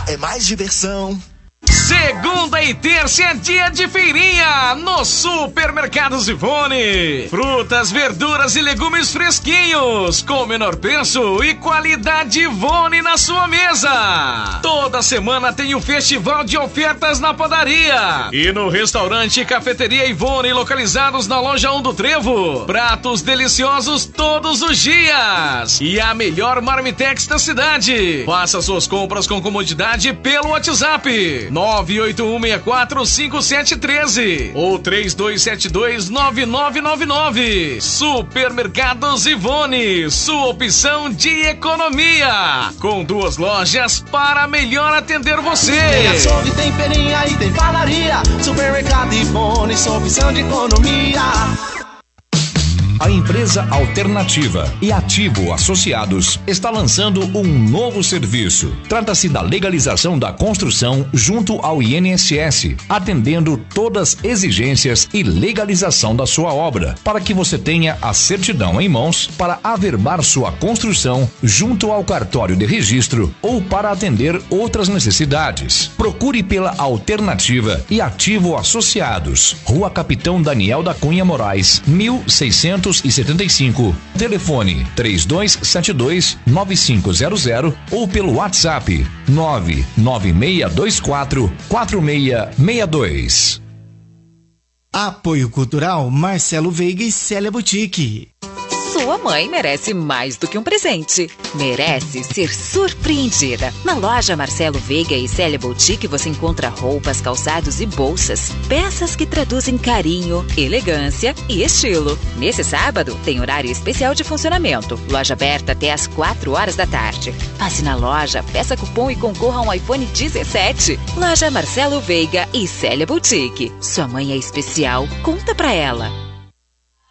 é mais diversão. Segunda e terça é dia de feirinha no Supermercados Ivone. Frutas, verduras e legumes fresquinhos, com menor preço e qualidade Ivone na sua mesa. Toda semana tem o festival de ofertas na padaria. E no restaurante e cafeteria Ivone, localizados na loja 1 do Trevo. Pratos deliciosos todos os dias. E a melhor marmitex da cidade. Faça suas compras com comodidade pelo WhatsApp 981645713 ou 32729999. Supermercados Ivone, sua opção de economia, com 2 lojas para melhor atender você. Tem açougue, tem feirinha e tem padaria. Supermercado Ivone, sua opção de economia. A empresa Alternativa e Ativo Associados está lançando um novo serviço. Trata-se da legalização da construção junto ao INSS, atendendo todas as exigências e legalização da sua obra, para que você tenha a certidão em mãos para averbar sua construção junto ao cartório de registro ou para atender outras necessidades. Procure pela Alternativa e Ativo Associados, Rua Capitão Daniel da Cunha Moraes, 1675, telefone 3272-9500 ou pelo WhatsApp 99624-4662. Apoio Cultural Marcelo Veiga e Célia Boutique. Sua mãe merece mais do que um presente. Merece ser surpreendida. Na loja Marcelo Veiga e Célia Boutique você encontra roupas, calçados e bolsas. Peças que traduzem carinho, elegância e estilo. Nesse sábado tem horário especial de funcionamento. Loja aberta até às 4 horas da tarde. Passe na loja, peça cupom e concorra a um iPhone 17. Loja Marcelo Veiga e Célia Boutique. Sua mãe é especial. Conta pra ela.